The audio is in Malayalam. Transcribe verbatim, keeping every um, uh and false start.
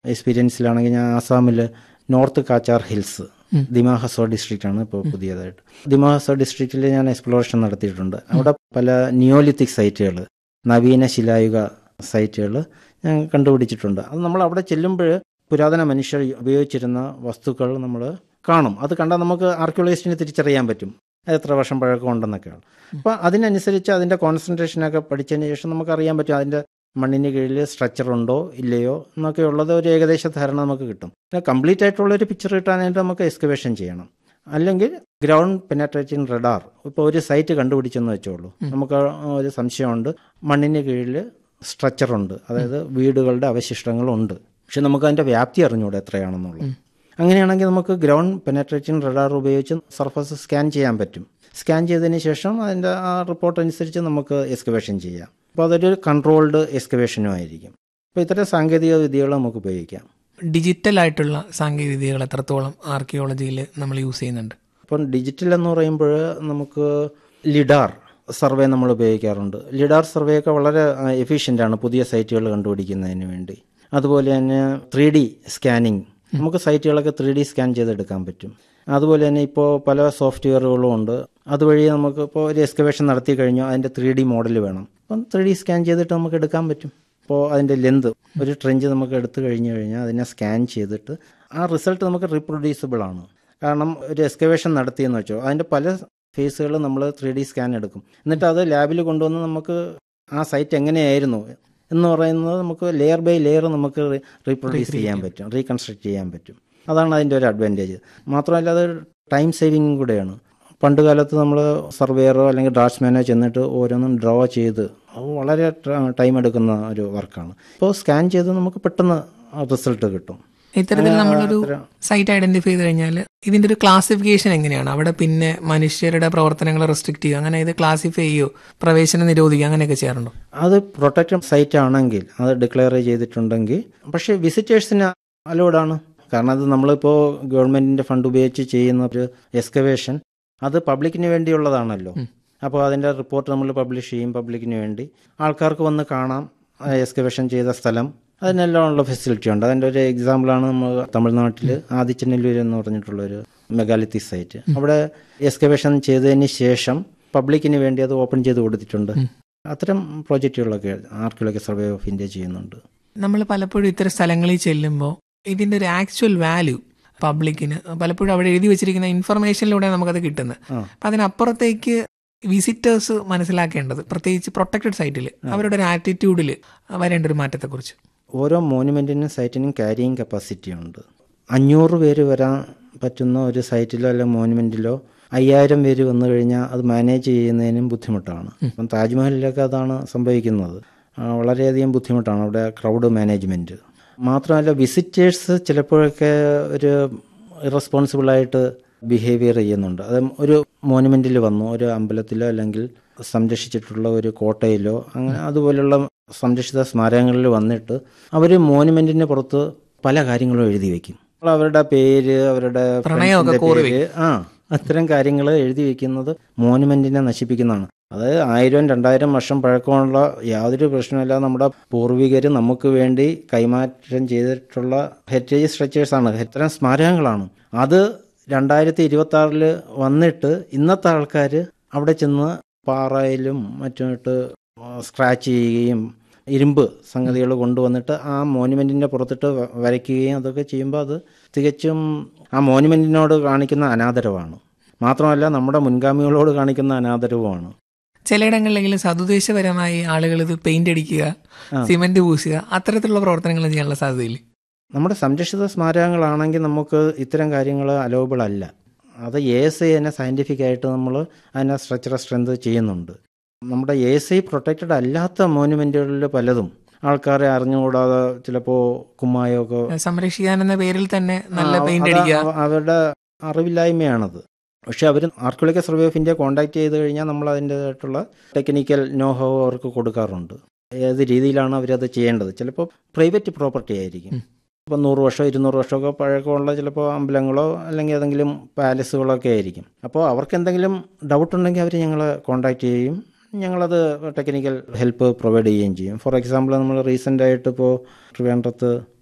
എക്സ്പീരിയൻസിലാണെങ്കിൽ ഞാൻ ആസാമിൽ north Cachar hills Dima Hazo ഡിസ്ട്രിക്റ്റാണ് ഇപ്പോൾ പുതിയതായിട്ട്. ദിമാ ഹസോ ഡിസ്ട്രിക്റ്റിൽ ഞാൻ എക്സ്പ്ലോറേഷൻ നടത്തിയിട്ടുണ്ട്. അവിടെ പല നിയോലിത്തിക് സൈറ്റുകൾ, നവീന ശിലായുഗ സൈറ്റുകൾ ഞാൻ കണ്ടുപിടിച്ചിട്ടുണ്ട്. അത് നമ്മൾ അവിടെ ചെല്ലുമ്പോൾ പുരാതന മനുഷ്യർ ഉപയോഗിച്ചിരുന്ന വസ്തുക്കൾ നമ്മൾ കാണും. അത് കണ്ടാൽ നമുക്ക് ആർക്കിയോളജിസ്റ്റിനെ തിരിച്ചറിയാൻ പറ്റും എത്ര വർഷം പഴക്കമുണ്ടെന്നൊക്കെയാണ്. അപ്പോൾ അതിനനുസരിച്ച് അതിൻ്റെ കോൺസെൻട്രേഷനൊക്കെ പഠിച്ചതിന് ശേഷം നമുക്കറിയാൻ പറ്റും അതിൻ്റെ മണ്ണിന് കീഴിൽ സ്ട്രക്ചർ ഉണ്ടോ ഇല്ലയോ എന്നൊക്കെ ഉള്ളത് ഒരു ഏകദേശ ധാരണ നമുക്ക് കിട്ടും. പിന്നെ കംപ്ലീറ്റ് ആയിട്ടുള്ളൊരു പിക്ചർ കിട്ടാനായിട്ട് നമുക്ക് എക്സ്കവേഷൻ ചെയ്യണം. അല്ലെങ്കിൽ ഗ്രൗണ്ട് പെനട്രേറ്റിംഗ് റഡാർ. ഇപ്പോൾ ഒരു സൈറ്റ് കണ്ടുപിടിച്ചെന്ന് വെച്ചോളൂ, നമുക്ക് ഒരു സംശയമുണ്ട്, മണ്ണിന് കീഴിൽ സ്ട്രക്ചറുണ്ട്, അതായത് വീടുകളുടെ അവശിഷ്ടങ്ങളുണ്ട്, പക്ഷെ നമുക്ക് അതിൻ്റെ വ്യാപ്തി അറിഞ്ഞൂടെ എത്രയാണെന്നുള്ളത്. അങ്ങനെയാണെങ്കിൽ നമുക്ക് ഗ്രൗണ്ട് പെനട്രേറ്റിംഗ് റഡാർ ഉപയോഗിച്ച് സർഫസ് സ്കാൻ ചെയ്യാൻ പറ്റും. സ്കാൻ ചെയ്തതിന് ശേഷം അതിൻ്റെ ആ റിപ്പോർട്ട് അനുസരിച്ച് നമുക്ക് എക്സ്കവേഷൻ ചെയ്യാം. അപ്പോൾ അതൊരു കൺട്രോൾഡ് എക്സ്കവേഷനും ആയിരിക്കും. അപ്പോൾ ഇത്തരം സാങ്കേതിക വിദ്യകൾ നമുക്ക് ഉപയോഗിക്കാം. ഡിജിറ്റൽ ആയിട്ടുള്ള സാങ്കേതിക വിദ്യകൾ എത്രത്തോളം ആർക്കിയോളജിയിൽ നമ്മൾ യൂസ് ചെയ്യുന്നുണ്ട്? ഇപ്പം ഡിജിറ്റൽ എന്ന് പറയുമ്പോൾ നമുക്ക് ലിഡാർ സർവേ നമ്മൾ ഉപയോഗിക്കാറുണ്ട്. ലിഡാർ സർവേ ഒക്കെ വളരെ എഫിഷ്യൻ്റാണ് പുതിയ സൈറ്റുകൾ കണ്ടുപിടിക്കുന്നതിന് വേണ്ടി. അതുപോലെ തന്നെ ത്രീ ഡി സ്കാനിങ്, നമുക്ക് സൈറ്റുകളൊക്കെ ത്രീ ഡി സ്കാൻ ചെയ്തെടുക്കാൻ പറ്റും. അതുപോലെ തന്നെ ഇപ്പോൾ പല സോഫ്റ്റ്വെയറുകളും ഉണ്ട്. അതുവഴി നമുക്ക് ഇപ്പോൾ ഒരു എക്സ്കവേഷൻ നടത്തി കഴിഞ്ഞാൽ അതിൻ്റെ ത്രീ ഡി മോഡൽ വേണം, അപ്പം ത്രീ ഡി സ്കാൻ ചെയ്തിട്ട് നമുക്ക് എടുക്കാൻ പറ്റും. ഇപ്പോൾ അതിൻ്റെ ലെന്ത് ഒരു ട്രെഞ്ച് നമുക്ക് എടുത്തു കഴിഞ്ഞ് കഴിഞ്ഞാൽ അതിനെ സ്കാൻ ചെയ്തിട്ട് ആ റിസൾട്ട് നമുക്ക് റീപ്രൊഡ്യൂസിബിൾ ആണ്. കാരണം ഒരു എക്സ്കവേഷൻ നടത്തിയെന്ന് വെച്ചോ അതിൻ്റെ പല ഫേസുകൾ നമ്മൾ ത്രീ ഡി സ്കാൻ എടുക്കും. എന്നിട്ട് അത് ലാബിൽ കൊണ്ടുവന്ന് നമുക്ക് ആ സൈറ്റ് എങ്ങനെയായിരുന്നു എന്ന് പറയുന്നത് നമുക്ക് ലെയർ ബൈ ലെയർ നമുക്ക് റീപ്രൊഡ്യൂസ് ചെയ്യാൻ പറ്റും, റീകൺസ്ട്രക്ട് ചെയ്യാൻ പറ്റും. അതാണ് അതിൻ്റെ ഒരു അഡ്വാൻറ്റേജ്. മാത്രമല്ല അത് ടൈം സേവിങ്ങും കൂടെയാണ്. പണ്ട് കാലത്ത് നമ്മൾ സർവേയറോ അല്ലെങ്കിൽ ഡ്രാഫ്റ്റ്സ്മാനോ ചെന്നിട്ട് ഓരോന്നും ഡ്രോ ചെയ്ത് അത് വളരെ ടൈം എടുക്കുന്ന ഒരു വർക്കാണ്. ഇപ്പോൾ സ്കാൻ ചെയ്ത് നമുക്ക് പെട്ടെന്ന് റിസൾട്ട് കിട്ടും. ഇത്തരത്തിൽ നമ്മളൊരു സൈറ്റ് ഐഡന്റിഫൈ ചെയ്ത് കഴിഞ്ഞാൽ ഇതിന്റെ ഒരു ക്ലാസിഫിക്കേഷൻ എങ്ങനെയാണ്? അവിടെ പിന്നെ മനുഷ്യരുടെ പ്രവർത്തനങ്ങൾ റെസ്ട്രിക്ട് ചെയ്യുക, അങ്ങനെ ഇത് ക്ലാസിഫൈ ചെയ്യോ, പ്രവേശനം നിരോധിക്കുക, അങ്ങനെയൊക്കെ ചെയ്യാറുണ്ടോ? അത് പ്രൊട്ടക്റ്റഡ് സൈറ്റ് ആണെങ്കിൽ അത് ഡിക്ലെയർ ചെയ്തിട്ടുണ്ടെങ്കിൽ, പക്ഷേ വിസിറ്റേഴ്സിന് അലോഡാണ്. കാരണം അത് നമ്മളിപ്പോൾ ഗവൺമെന്റിന്റെ ഫണ്ട് ഉപയോഗിച്ച് ചെയ്യുന്ന ഒരു എക്സ്കവേഷൻ അത് പബ്ലിക്കിന് വേണ്ടിയുള്ളതാണല്ലോ. അപ്പോൾ അതിൻ്റെ റിപ്പോർട്ട് നമ്മൾ പബ്ലിഷ് ചെയ്യും പബ്ലിക്കിന് വേണ്ടി. ആൾക്കാർക്ക് വന്ന് കാണാം എക്സ്കവേഷൻ ചെയ്ത സ്ഥലം, അതിനെല്ലാം ഉള്ള ഫെസിലിറ്റി ഉണ്ട്. അതിൻ്റെ ഒരു എക്സാമ്പിളാണ് നമ്മൾ തമിഴ്നാട്ടിൽ ആദിച്ചനല്ലൂർ എന്ന് പറഞ്ഞിട്ടുള്ളൊരു മെഗാലിത്തിക് സൈറ്റ്. അവിടെ എക്സ്കവേഷൻ ചെയ്തതിന് ശേഷം പബ്ലിക്കിന് വേണ്ടി അത് ഓപ്പൺ ചെയ്ത് കൊടുത്തിട്ടുണ്ട്. അത്തരം പ്രോജക്റ്റുകളൊക്കെ ആർക്കിയോളജി സർവേ ഓഫ് ഇന്ത്യ ചെയ്യുന്നുണ്ട്. നമ്മൾ പലപ്പോഴും ഇത്തരം സ്ഥലങ്ങളിൽ ചെല്ലുമ്പോൾ ഇതിൻ്റെ ഒരു ആക്ച്വൽ വാല്യൂ പബ്ലിക്കിന് പലപ്പോഴും അവിടെ എഴുതി വെച്ചിരിക്കുന്ന ഇൻഫർമേഷനിലൂടെ നമുക്കത് കിട്ടുന്നത്. അപ്പം അതിനപ്പുറത്തേക്ക് വിസിറ്റേഴ്സ് മനസ്സിലാക്കേണ്ടത്, പ്രത്യേകിച്ച് പ്രൊട്ടക്റ്റഡ് സൈറ്റിൽ അവരുടെ ഒരു ആറ്റിറ്റ്യൂഡിൽ വരേണ്ട ഒരു മാറ്റത്തെക്കുറിച്ച്. ഓരോ മോണുമെൻറ്റിനും സൈറ്റിനും ക്യാരിയിങ് കപ്പാസിറ്റി ഉണ്ട്. അഞ്ഞൂറ് പേര് വരാൻ പറ്റുന്ന ഒരു സൈറ്റിലോ അല്ലെങ്കിൽ മോണുമെൻറ്റിലോ അയ്യായിരം പേര് വന്നു കഴിഞ്ഞാൽ അത് മാനേജ് ചെയ്യുന്നതിനും ബുദ്ധിമുട്ടാണ്. അപ്പം താജ്മഹലിലൊക്കെ അതാണ് സംഭവിക്കുന്നത്. വളരെയധികം ബുദ്ധിമുട്ടാണ് അവിടെ ക്രൗഡ് മാനേജ്മെൻറ്റ്. മാത്രമല്ല വിസിറ്റേഴ്സ് ചിലപ്പോഴൊക്കെ ഒരു ഇറസ്പോൺസിബിളായിട്ട് ബിഹേവിയർ ചെയ്യുന്നുണ്ട്. അത് ഒരു മോണുമെൻറ്റിൽ വന്നു, ഒരു അമ്പലത്തിലോ അല്ലെങ്കിൽ സംരക്ഷിച്ചിട്ടുള്ള ഒരു കോട്ടയിലോ അങ്ങനെ അതുപോലുള്ള സംരക്ഷിത സ്മാരകങ്ങളിൽ വന്നിട്ട് അവർ മോണുമെൻറ്റിന് പുറത്ത് പല കാര്യങ്ങളും എഴുതി വയ്ക്കും. അവരുടെ പേര്, അവരുടെ പേര്, ആ അത്തരം കാര്യങ്ങൾ എഴുതി വയ്ക്കുന്നത് മോണുമെൻറ്റിനെ നശിപ്പിക്കുന്നതാണ്. അതായത് ആയിരം രണ്ടായിരം വർഷം പഴക്കമുള്ള യാതൊരു പ്രശ്നമില്ലാതെ നമ്മുടെ പൂർവികർ നമുക്ക് വേണ്ടി കൈമാറ്റം ചെയ്തിട്ടുള്ള ഹെറിറ്റേജ് സ്ട്രക്ചേഴ്സാണ്, ഇത്തരം സ്മാരകങ്ങളാണ്. അത് രണ്ടായിരത്തി ഇരുപത്തി ആറിൽ വന്നിട്ട് ഇന്നത്തെ ആൾക്കാർ അവിടെ ചെന്ന് പാറയിലും മറ്റുമായിട്ട് സ്ക്രാച്ച് ചെയ്യുകയും ഇരുമ്പ് സംഗതികൾ കൊണ്ടുവന്നിട്ട് ആ മോണുമെൻറ്റിൻ്റെ പുറത്തിട്ട് വരയ്ക്കുകയും അതൊക്കെ ചെയ്യുമ്പോൾ അത് തികച്ചും ആ മോണുമെൻറ്റിനോട് കാണിക്കുന്ന അനാദരവാണ്. മാത്രമല്ല നമ്മുടെ മുൻഗാമികളോട് കാണിക്കുന്ന അനാദരവുമാണ്. ചിലയിടങ്ങളിലെങ്കിലും സതുദ്ദേശപരമായി ആളുകൾ ഇത് പെയിന്റ് അടിക്കുക, സിമെന്റ് പൂശുക, അത്തരത്തിലുള്ള പ്രവർത്തനങ്ങൾ ചെയ്യാനുള്ള സാധ്യതയില്ല. നമ്മുടെ സംരക്ഷിത സ്മാരകങ്ങളാണെങ്കിൽ നമുക്ക് ഇത്തരം കാര്യങ്ങൾ അലോബിൾ അല്ല. അത് എ എസ് ഐ തന്നെ സയൻറ്റിഫിക് ആയിട്ട് നമ്മൾ അതിനെ സ്ട്രക്ചറൽ സ്ട്രെങ്ത് ചെയ്യുന്നുണ്ട്. നമ്മുടെ എ എസ് ഐ പ്രൊട്ടക്റ്റഡ് അല്ലാത്ത മോണുമെൻറ്റുകളിൽ പലതും ആൾക്കാരെ അറിഞ്ഞുകൂടാതെ ചിലപ്പോൾ കുമ്മായൊക്കെ സംരക്ഷിക്കാനെന്ന പേരിൽ തന്നെ നല്ല പെയിന്റ് അടിക്കുക, അവരുടെ അറിവില്ലായ്മയാണത്. പക്ഷേ അവർ archaeological survey of India contact ചെയ്ത് കഴിഞ്ഞാൽ നമ്മൾ അതിൻ്റേതായിട്ടുള്ള ടെക്നിക്കൽ നോഹോ അവർക്ക് കൊടുക്കാറുണ്ട്. ഏത് രീതിയിലാണ് അവരത് ചെയ്യേണ്ടത്. ചിലപ്പോൾ പ്രൈവറ്റ് പ്രോപ്പർട്ടി ആയിരിക്കും, ഇപ്പോൾ നൂറ് വർഷം ഇരുന്നൂറ് വർഷമൊക്കെ പഴക്കമുള്ള ചിലപ്പോൾ അമ്പലങ്ങളോ അല്ലെങ്കിൽ ഏതെങ്കിലും പാലസുകളൊക്കെ ആയിരിക്കും. അപ്പോൾ അവർക്ക് എന്തെങ്കിലും ഡൗട്ട് ഉണ്ടെങ്കിൽ അവർ ഞങ്ങളെ കോൺടാക്ട് ചെയ്യും, ഞങ്ങളത് ടെക്നിക്കൽ ഹെൽപ്പ് പ്രൊവൈഡ് ചെയ്യുകയും ചെയ്യും. ഫോർ എക്സാമ്പിൾ നമ്മൾ റീസെൻ്റായിട്ട് ഇപ്പോൾ ട്രിവാൻഡ്രത്ത്